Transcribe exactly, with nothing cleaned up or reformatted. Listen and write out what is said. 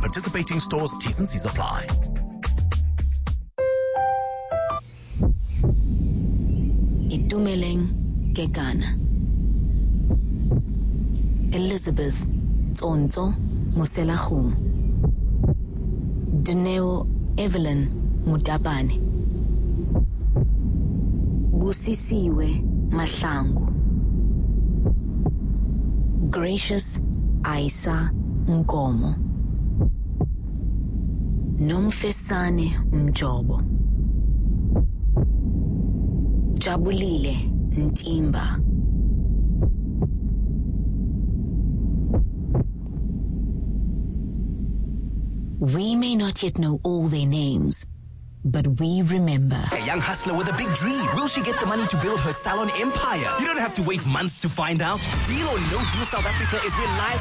participating stores. T's and C's apply. Itumeleng Kekana, Elizabeth Tsonzo Moselahum, Dineo Evelyn Mudabane, Busisiwe Mahlangu, Gracious Aisa Nkomo, Nomfesane Mjobo, Jabulile Ntimba, we may not yet know all their names, but we remember. A young hustler with a big dream. Will she get the money to build her salon empire? You don't have to wait months to find out. Deal or No Deal South Africa is where live